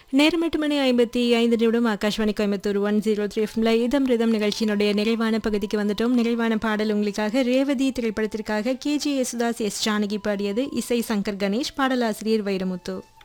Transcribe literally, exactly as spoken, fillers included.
நேரம் எட்டு மணி ஐம்பத்தி ஐந்து நிமிடம் Akashvani Coimbatore one zero three எஃப்எம்ல இதம் ரிதம் நிகழ்ச்சியினுடைய நிறைவான பகுதிக்கு வந்துட்டோம். நிறைவான பாடல் உங்களுக்காக ரேவதி திரைப்படத்திற்காக K G Yesudas S Janaki பாடியது. இசை சங்கர் கணேஷ், பாடலாசிரியர் வைரமுத்து.